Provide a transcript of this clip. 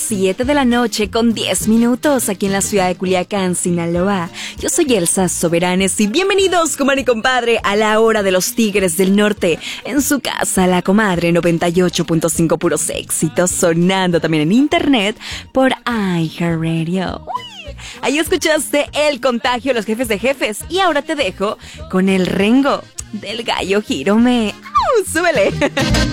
7 de la noche con 10 minutos aquí en la ciudad de Culiacán, Sinaloa. Yo soy Elsa Soberanes y bienvenidos, comadre y compadre, a la hora de los Tigres del Norte. En su casa, La Comadre 98.5, puros éxitos, sonando también en internet por iHeartRadio. Ahí escuchaste El Contagio de los Jefes de Jefes y ahora te dejo con El Rengo del Gallo Jirome. ¡Súbele!